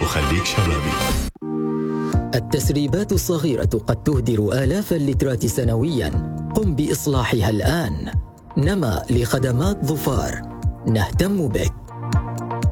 وخليك شبابي. التسريبات الصغيرة قد تهدر آلاف اللترات سنوياً. قم بإصلاحها الآن. نما لخدمات ظفار، نهتم بك.